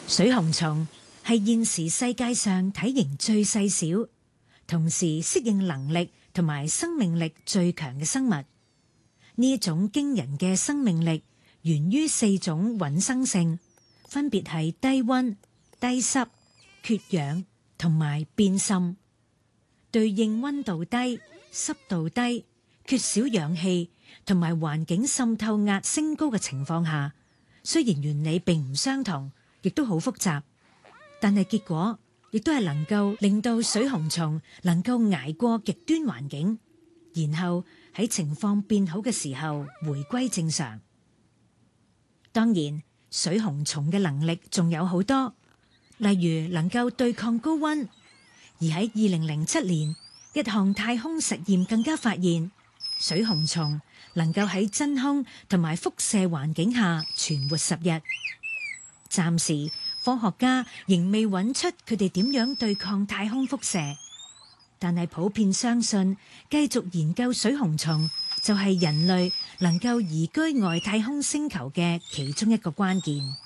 水熊蟲係現時世界上體型最細小，同時適應能力同埋生命力最強嘅生物。呢一種驚人嘅生命力源於4種穩生性，分別係低溫、低濕、缺氧同埋變滲。對應溫度低、濕度低、缺少氧氣同埋環境滲透壓升高嘅情況下，雖然原理並唔相同，亦都好複雜，但係結果亦都係能夠令到水熊蟲能夠捱過極端環境，然後喺情況變好嘅時候回歸正常。當然，水熊蟲嘅能力仲有好多，例如能夠對抗高溫。而喺2007年，一項太空實驗更加發現，水熊蟲能夠喺真空同埋輻射環境下存活10日。暫時科學家仍未揾出佢哋點樣對抗太空輻射，但係普遍相信繼續研究水熊蟲就係人類能夠移居外太空星球嘅其中一個關鍵。